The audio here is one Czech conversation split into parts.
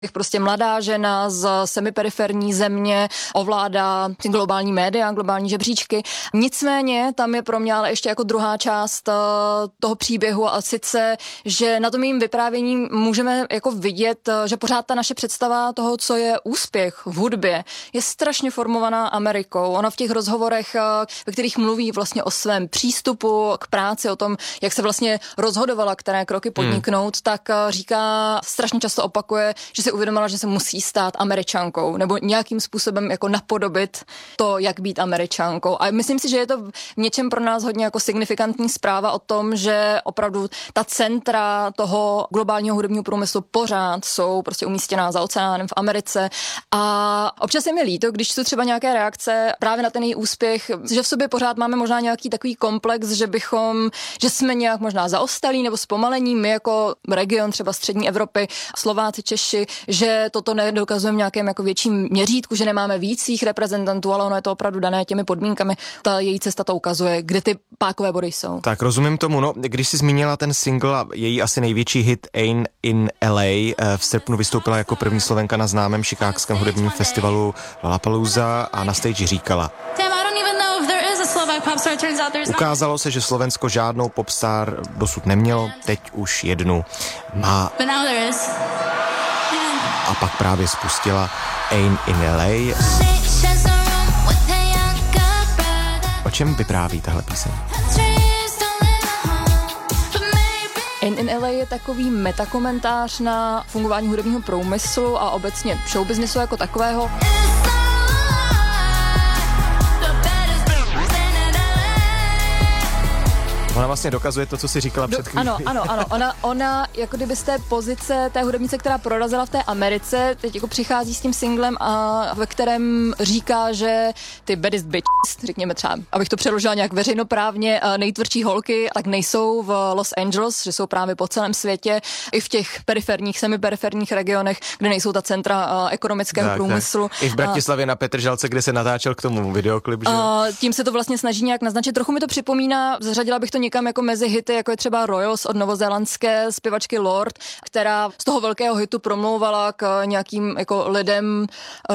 Prostě mladá žena z semiperiferní země ovládá globální média, globální žebříčky. Nicméně tam je pro mě ale ještě jako druhá část toho příběhu a sice, že na tom jejím vyprávění můžeme jako vidět, že pořád ta naše představa toho, co je úspěch v hudbě, je strašně formovaná Amerikou. Ona v těch rozhovorech, ve kterých mluví vlastně o svém přístupu k práci, o tom, jak se vlastně rozhodovala, které kroky podniknout, tak říká, strašně často opakuje, že si uvědomila, že se musí stát Američankou nebo nějakým způsobem jako napodobit to, jak být Američankou. A myslím si, že je to v něčem pro nás hodně jako signifikantní zpráva o tom, že opravdu ta centra toho globálního hudebního průmyslu pořád jsou prostě umístěná za oceánem v Americe. A občas je mi líto, když jsou třeba nějaké reakce právě na ten její úspěch, že v sobě pořád máme možná nějaký takový komplex, že jsme nějak možná zaostalí nebo zpomalení, my jako region třeba střední Evropy, Slováci, Češi, že toto nedokazujeme v nějakém jako větším měřítku, že nemáme víc svých reprezentantů, ale ono je to opravdu dané těmi podmínkami. Ta její cesta to ukazuje, kde ty pákové body jsou. Tak rozumím tomu, no, když jsi zmínila ten single a její asi největší hit Ain't in LA, v srpnu vystoupila jako první Slovenka na známém chicagském hudebním festivalu Lollapalooza a na stage říkala: ukázalo se, že Slovensko žádnou popstar dosud nemělo, teď už jednu má. A pak právě spustila Ain't in LA. O čem vypráví tahle píseň? Ain't in LA je takový metakomentář na fungování hudebního průmyslu a obecně showbiznesu jako takového. Ona vlastně dokazuje to, co jsi říkala před chvílí. Ano. Ona jako kdyby z té pozice té hudebnice, která prorazila v té Americe, teď jako přichází s tím singlem, a ve kterém říká, že ty baddest bitches, řekněme třeba, abych to přeložila nějak veřejnoprávně, nejtvrdší holky, tak nejsou v Los Angeles, že jsou právě po celém světě, i v těch periferních, semiperiferních regionech, kde nejsou ta centra ekonomického průmyslu. Tak. I v Bratislavě na Petržalce, kde se natáčel k tomu videoklip, že? Tím se to vlastně snaží nějak naznačit. Trochu mi to připomíná, zařadila bych to někam jako mezi hity, jako je třeba Royals od novozélandské zpěvačky Lorde, která z toho velkého hitu promlouvala k nějakým jako lidem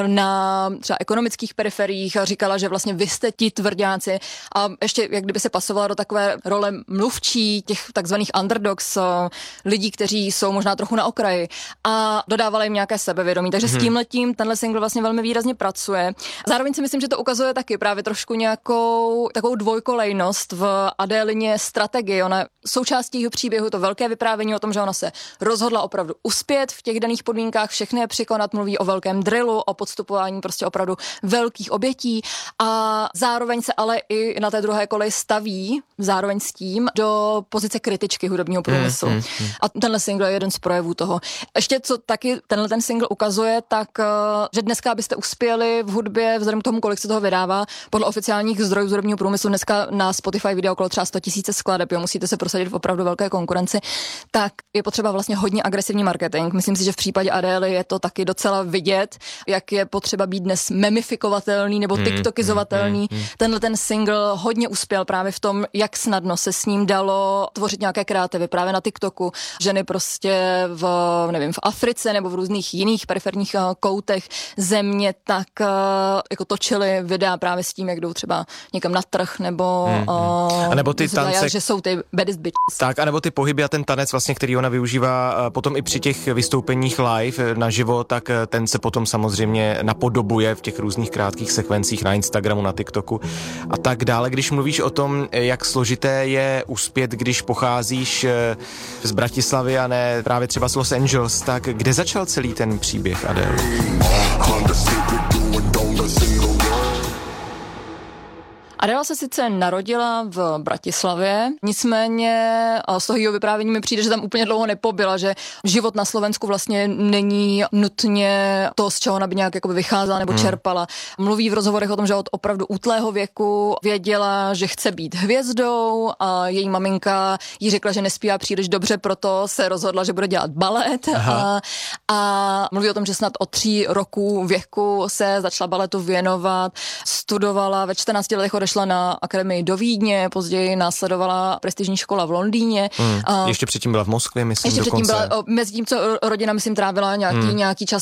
na třeba ekonomických periferiích a říkala, že vlastně vy jste ti tvrďáci, a ještě jak kdyby se pasovala do takové role mluvčí těch takzvaných underdogs, lidí, kteří jsou možná trochu na okraji, a dodávala jim nějaké sebevědomí. Takže s tímhletím tenhle single vlastně velmi výrazně pracuje. Zároveň si myslím, že to ukazuje taky právě trošku nějakou takovou dvojkolejnost v Adélině strategii. Ona součástí jeho příběhu to velké vyprávění o tom, že ona se rozhodla opravdu uspět v těch daných podmínkách, všechny je překonat, mluví o velkém drillu, o podstupování prostě opravdu velkých obětí, a zároveň se ale i na té druhé koleji staví zároveň s tím do pozice kritičky hudebního průmyslu. A tenhle single je jeden z projevů toho. Ještě co taky tenhle ten single ukazuje, tak že dneska, abyste uspěli v hudbě, vzhledem k tomu, kolik se toho vydává, podle oficiálních zdrojů z hudebního průmyslu dneska na Spotify video okolo třeba 100 000 skladeb, musíte se prosadit v opravdu velké konkurenci, tak je potřeba vlastně hodně agresivní marketing. Myslím si, že v případě Adély je to taky docela vidět, jak je potřeba být dnes memifikovatelný nebo tiktokizovatelný. Tenhle ten single hodně uspěl právě v tom, jak snadno se s ním dalo tvořit nějaké kreativy právě na TikToku. Ženy prostě v Africe nebo v různých jiných periferních koutech země tak jako točily videa právě s tím, jak jdou třeba někam na trh nebo nebo ty tance, že jsou ty baddest bitches. Tak, anebo ty pohyby a ten tanec vlastně, který ona využívá potom i při těch vystoupeních live naživo, tak ten se potom samozřejmě napodobuje v těch různých krátkých sekvencích na Instagramu, na TikToku a tak dále. Když mluvíš o tom, jak složité je uspět, když pocházíš z Bratislavy a ne právě třeba z Los Angeles, tak kde začal celý ten příběh Adély? Adéla se sice narodila v Bratislavě, nicméně z toho jejího vyprávění mi přijde, že tam úplně dlouho nepobyla, že život na Slovensku vlastně není nutně to, z čeho ona by nějak jakoby vycházela nebo čerpala. Mluví v rozhovorech o tom, že od opravdu útlého věku věděla, že chce být hvězdou, a její maminka jí řekla, že nespívá příliš dobře, proto se rozhodla, že bude dělat balet. A mluví o tom, že snad od 3 roků věku se začala baletu věnovat, studovala, ve 14 letech odešla na akademii do Vídně, později následovala prestižní škola v Londýně. Ještě předtím byla v Moskvě, myslím, dokonce. Mezi tím, co rodina, myslím, trávila nějaký čas